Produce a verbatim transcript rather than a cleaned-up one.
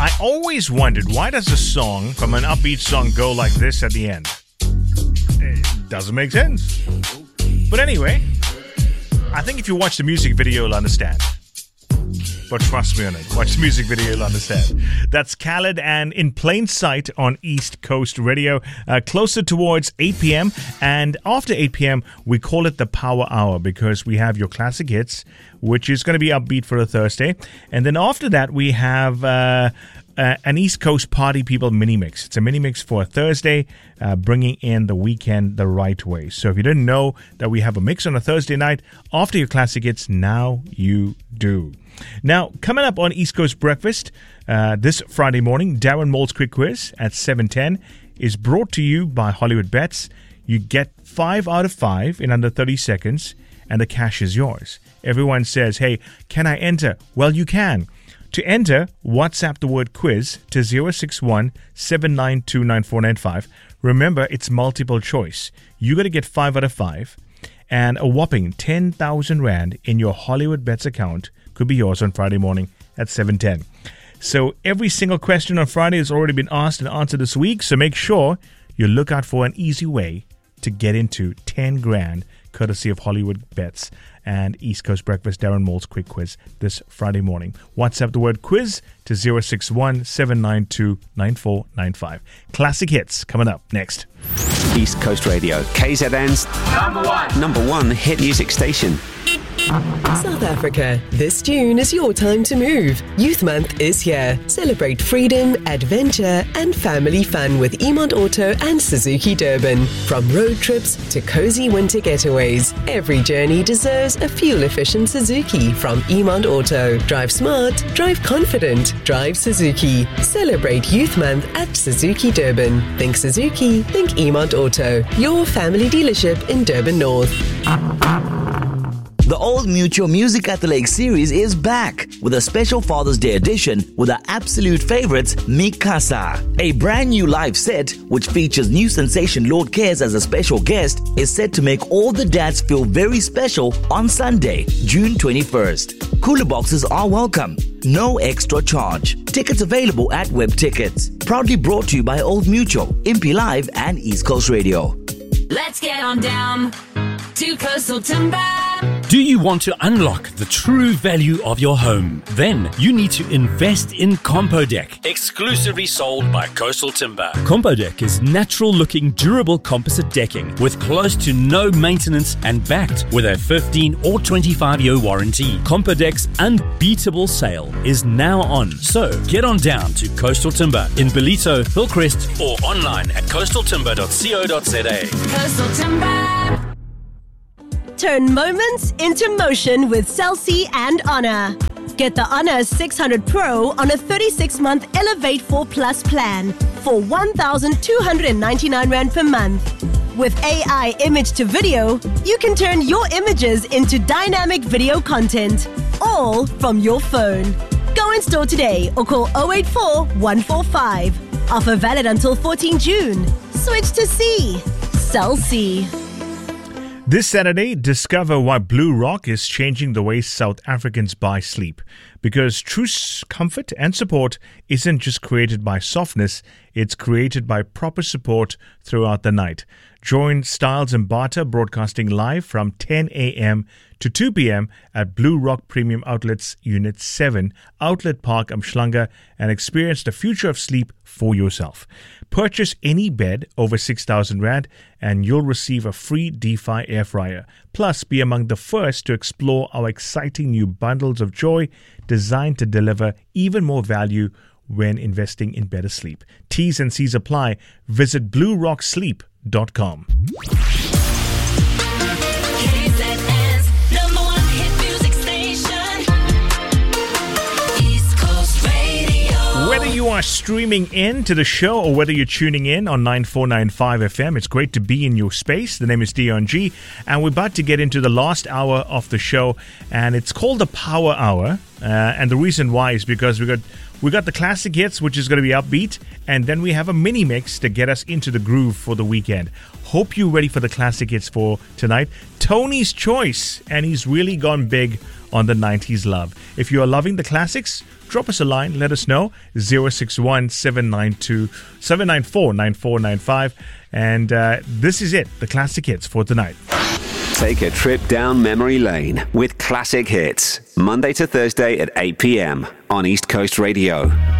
I always wondered, why does a song from an upbeat song go like this at the end? It doesn't make sense. But anyway, I think if you watch the music video, you'll understand. But trust me on it. Watch the music video, you'll understand. That's Khaled and In Plain Sight on East Coast Radio. Uh, closer towards eight p.m. And after eight p.m., we call it the Power Hour because we have your classic hits, which is going to be upbeat for a Thursday. And then after that, we have uh, uh, an East Coast Party People mini mix. It's a mini mix for a Thursday, uh, bringing in the weekend the right way. So if you didn't know that we have a mix on a Thursday night after your classic hits, now you do. Now, coming up on East Coast Breakfast uh, this Friday morning, Darren Mould's Quick Quiz at seven ten is brought to you by Hollywood Bets. You get five out of five in under thirty seconds, and the cash is yours. Everyone says, hey, can I enter? Well, you can. To enter, WhatsApp the word quiz to zero six one, seven nine two, nine four nine five. Remember, it's multiple choice. You got to get five out of five, and a whopping ten thousand Rand in your Hollywood Bets account could be yours on Friday morning at seven ten. So every single question on Friday has already been asked and answered this week, so make sure you look out for an easy way to get into ten grand courtesy of Hollywood Bets and East Coast Breakfast, Darren Mould's Quick Quiz this Friday morning. WhatsApp the word quiz to zero six one, seven nine two, nine four nine five. Classic hits coming up next. East Coast Radio, K Z N's number one, number one hit music station. South Africa, this June is your time to move. Youth Month is here. Celebrate freedom, adventure, and family fun with Emont Auto and Suzuki Durban. From road trips to cozy winter getaways, every journey deserves a fuel-efficient Suzuki from Emont Auto. Drive smart, drive confident, drive Suzuki. Celebrate Youth Month at Suzuki Durban. Think Suzuki, think Emont Auto. Your family dealership in Durban North. The Old Mutual Music at the Lake series is back with a special Father's Day edition with our absolute favorites, Mikasa. A brand new live set, which features new sensation Lord Cares as a special guest, is set to make all the dads feel very special on Sunday, June twenty-first. Cooler boxes are welcome. No extra charge. Tickets available at Web Tickets. Proudly brought to you by Old Mutual, Impy Live and East Coast Radio. Let's get on down to Coastal Timber. Do you want to unlock the true value of your home? Then you need to invest in Compodec, exclusively sold by Coastal Timber. Compodec is natural-looking, durable composite decking with close to no maintenance and backed with a fifteen or twenty-five year warranty. Compodec's unbeatable sale is now on, so get on down to Coastal Timber in Ballito, Hillcrest, or online at coastal timber dot co dot za. Coastal Timber. Turn moments into motion with Cell C and Honor. Get the Honor six hundred Pro on a thirty-six month Elevate four Plus plan for one thousand two hundred ninety-nine Rand per month. With A I image to video, you can turn your images into dynamic video content, all from your phone. Go in store today or call zero eight four, one four five. Offer valid until fourteenth June. Switch to C. Cell C. This Saturday, discover why Blue Rock is changing the way South Africans buy sleep. Because true comfort and support isn't just created by softness, it's created by proper support throughout the night. Join Styles and Barter broadcasting live from ten a.m. to two p.m. at Blue Rock Premium Outlets Unit seven, Outlet Park, Umhlanga, and experience the future of sleep for yourself. Purchase any bed over six thousand Rand and you'll receive a free DeFi air fryer. Plus, be among the first to explore our exciting new bundles of joy designed to deliver even more value when investing in better sleep. T's and C's apply. Visit blue rock sleep dot com. Whether you are streaming in to the show or whether you're tuning in on nine four nine five F M, it's great to be in your space. The name is Dion G, and we're about to get into the last hour of the show, and it's called the Power Hour. Uh, and the reason why is because we got we got the classic hits, which is going to be upbeat, and then we have a mini mix to get us into the groove for the weekend. Hope you're ready for the classic hits for tonight. Tony's Choice, and he's really gone big on the nineties love. If you are loving the classics, drop us a line. Let us know. zero six one, seven nine two, seven nine four, nine four nine five. And uh, this is it, the classic hits for tonight. Take a trip down memory lane with Classic Hits. Monday to Thursday at eight p.m. on East Coast Radio.